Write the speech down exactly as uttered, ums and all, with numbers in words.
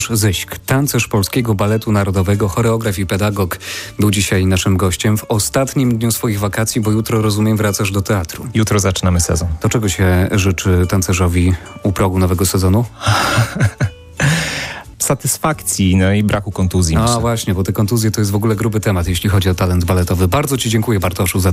Zyśk, tancerz Polskiego Baletu Narodowego, choreograf i pedagog, był dzisiaj naszym gościem w ostatnim dniu swoich wakacji, bo jutro, rozumiem, wracasz do teatru. Jutro zaczynamy sezon. To czego się życzy tancerzowi u progu nowego sezonu? Satysfakcji, no i braku kontuzji. No myślę. właśnie, bo te kontuzje to jest w ogóle gruby temat, jeśli chodzi o talent baletowy. Bardzo Ci dziękuję, Bartoszu, za